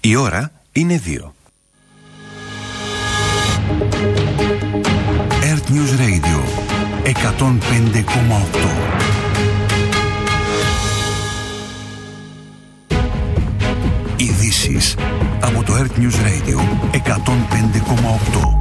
Η ώρα είναι 2. Earth News Radio 105,8. Ειδήσεις από το Earth News Radio 105,8.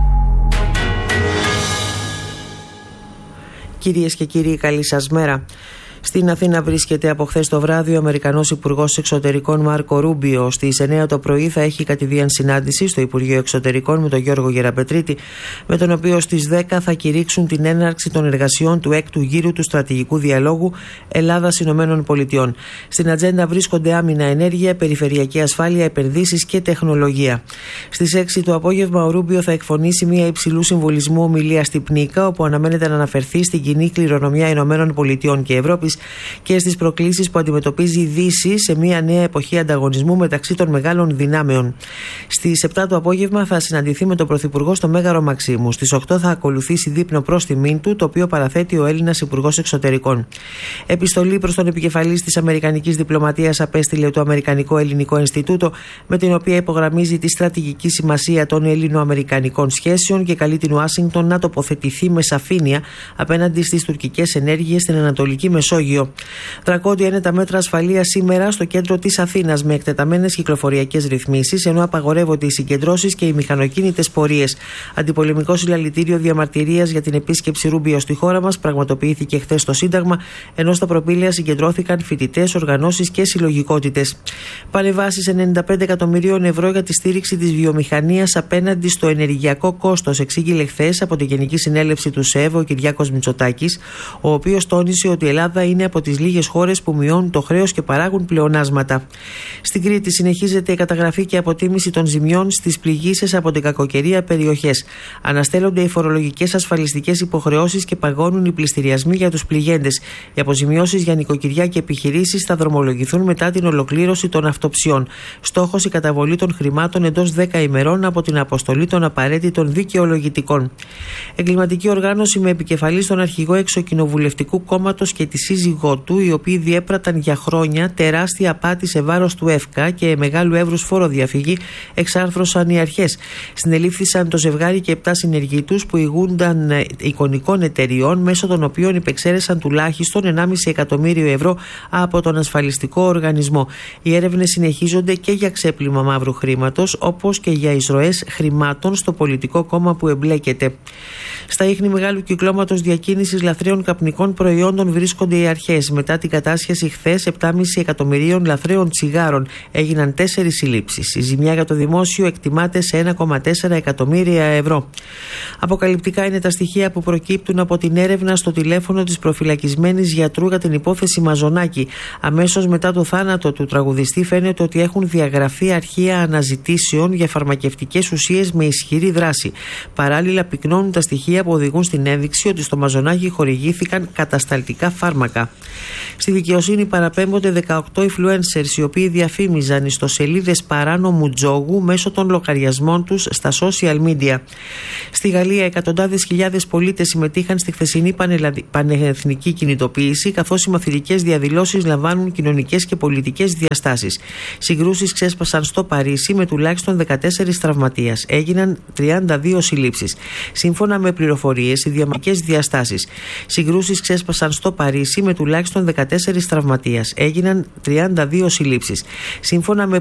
Κυρίες και κύριοι, καλή σας μέρα. Στην Αθήνα βρίσκεται από χθες το βράδυ ο Αμερικανός Υπουργός Εξωτερικών Μάρκο Ρούμπιο. Στις 9 το πρωί θα έχει κατηδίαν συνάντηση στο Υπουργείο Εξωτερικών με τον Γιώργο Γεραπετρίτη, με τον οποίο στις 10 θα κηρύξουν την έναρξη των εργασιών του 6ου γύρου του στρατηγικού διαλόγου Ελλάδας-Ηνωμένων Πολιτειών. Στην ατζέντα βρίσκονται άμυνα, ενέργεια, περιφερειακή ασφάλεια, επενδύσεις και τεχνολογία. Στις 6 το απόγευμα ο Ρούμπιο θα εκφωνήσει μια υψηλού συμβολισμού ομιλία στη Πνίκα, όπου αναμένεται να αναφερθεί στην κοινή κληρονομιά Ηνωμένων Πολιτειών και Ευρώπης και στις προκλήσεις που αντιμετωπίζει η Δύση σε μια νέα εποχή ανταγωνισμού μεταξύ των μεγάλων δυνάμεων. Στις 7 το απόγευμα θα συναντηθεί με τον Πρωθυπουργό στο Μέγαρο Μαξίμου. Στις 8 θα ακολουθήσει δείπνο προς τιμήν του, το οποίο παραθέτει ο Έλληνας Υπουργός Εξωτερικών. Επιστολή προς τον επικεφαλής της Αμερικανικής Διπλωματίας απέστειλε το Αμερικανικό Ελληνικό Ινστιτούτο, με την οποία υπογραμμίζει τη στρατηγική σημασία των Έλληνο-Αμερικανικών σχέσεων και καλεί την Ουάσιγκτον να τοποθετηθεί με σαφήνεια απέναντι στις τουρκικές ενέργειες στην Ανατολική Μεσόγειο. Δρακόντια είναι τα μέτρα ασφαλείας σήμερα στο κέντρο της Αθήνας, με εκτεταμένες κυκλοφοριακές ρυθμίσεις, ενώ απαγορεύονται οι συγκεντρώσεις και οι μηχανοκίνητες πορείες. Αντιπολεμικό συλλαλητήριο διαμαρτυρίας για την επίσκεψη Ρούμπιο στη χώρα μας πραγματοποιήθηκε χθες στο Σύνταγμα, ενώ στα προπήλαια συγκεντρώθηκαν φοιτητές, οργανώσεις και συλλογικότητες. Παρεμβάσεις 95 εκατομμυρίων ευρώ για τη στήριξη της βιομηχανίας απέναντι στο ενεργειακό κόστος, εξήγηλε χθες από τη Γενική Συνέλευση του ΣΕΒ ο Κυριάκος Μητσοτάκης, ο οποίος τόνισε ότι η Ελλάδα είναι από τις λίγες χώρες που μειώνουν το χρέος και παράγουν πλεονάσματα. Στην Κρήτη συνεχίζεται η καταγραφή και αποτίμηση των ζημιών στις πληγήσεις από την κακοκαιρία περιοχές. Αναστέλλονται οι φορολογικές ασφαλιστικές υποχρεώσεις και παγώνουν οι πληστηριασμοί για τους πληγέντες. Οι αποζημιώσεις για νοικοκυριά και επιχειρήσεις θα δρομολογηθούν μετά την ολοκλήρωση των αυτοψιών. Στόχος η καταβολή των χρημάτων εντός 10 ημερών από την αποστολή των απαραίτητων δικαιολογητικών. Εγκληματική οργάνωση με επικεφαλή στον αρχηγό Εξοκοινοβουλευτικού κόμματος και τη σύζυγό του, οι οποίοι διέπραταν για χρόνια τεράστια απάτη σε βάρος του ΕΦΚΑ και μεγάλου εύρους φοροδιαφυγή, εξάρθρωσαν οι αρχές. Συνελήφθησαν το ζευγάρι και 7 συνεργοί τους που ηγούνταν εικονικών εταιριών, μέσω των οποίων υπεξαίρεσαν τουλάχιστον 1,5 εκατομμύριο ευρώ από τον ασφαλιστικό οργανισμό. Οι έρευνες συνεχίζονται και για ξέπλυμα μαύρου χρήματος, όπως και για εισρωές χρημάτων στο πολιτικό κόμμα που εμπλέκεται. Στα ίχνη μεγάλου κυκλώματος διακίνησης λαθρέων καπνικών προϊόντων βρίσκονται οι αρχές. Μετά την κατάσχεση χθες 7,5 εκατομμυρίων λαθρέων τσιγάρων έγιναν 4 συλλήψεις. Η ζημιά για το δημόσιο εκτιμάται σε 1,4 εκατομμύρια ευρώ. Αποκαλυπτικά είναι τα στοιχεία που προκύπτουν από την έρευνα στο τηλέφωνο της προφυλακισμένης γιατρού για την υπόθεση Μαζονάκη. Αμέσως μετά το θάνατο του τραγουδιστή φαίνεται ότι έχουν διαγραφεί αρχεία αναζητήσεων για φαρμακευτικές ουσίες με ισχυρή δράση. Παράλληλα πυκνώνουν τα στοιχεία που οδηγούν στην ένδειξη ότι στο Μαζονάκη χορηγήθηκαν κατασταλτικά φάρμακα. Στη δικαιοσύνη παραπέμπονται 18 influencers, οι οποίοι διαφήμιζαν ιστοσελίδες παράνομου τζόγου μέσω των λογαριασμών τους στα social media. Στη Γαλλία, εκατοντάδες χιλιάδες πολίτες συμμετείχαν στη χθεσινή πανεθνική κινητοποίηση, καθώς οι μαθητικές διαδηλώσεις λαμβάνουν κοινωνικές και πολιτικές διαστάσεις. Συγκρούσεις ξέσπασαν στο Παρίσι με τουλάχιστον 14 τραυματίες. Έγιναν 32 συλλήψεις. Σύμφωνα με πληροφορίες, οι διαμακές διαστάσεις. Συγκρούσεις ξέσπασαν στο Παρίσι με τουλάχιστον 14 τραυματίες. Έγιναν 32 συλλήψεις. Σύμφωνα με